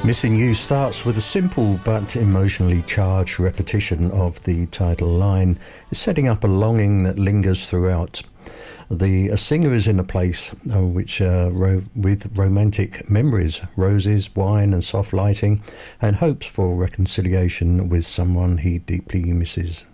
Missing You starts with a simple but emotionally charged repetition of the title line, setting up a longing that lingers throughout. The singer is in a place with romantic memories, roses, wine and soft lighting, and hopes for reconciliation with someone he deeply misses.